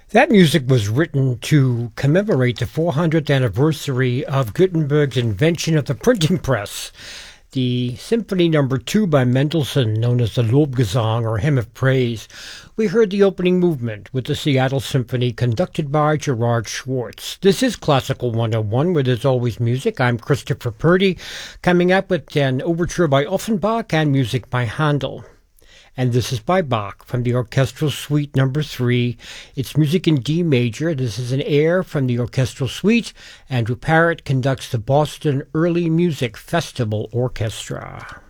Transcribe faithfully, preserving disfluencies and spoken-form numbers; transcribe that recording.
That music was written to commemorate the four hundredth anniversary of Gutenberg's invention of the printing press. The Symphony Number Two by Mendelssohn, known as the Lobgesang or Hymn of Praise. We heard the opening movement with the Seattle Symphony conducted by Gerard Schwartz. This is Classical one oh one, where there's always music. I'm Christopher Purdy, coming up with an overture by Offenbach and music by Handel. And this is by Bach from the Orchestral Suite Number Three. It's music in D major. This is an air from the Orchestral Suite. Andrew Parrott conducts the Boston Early Music Festival Orchestra.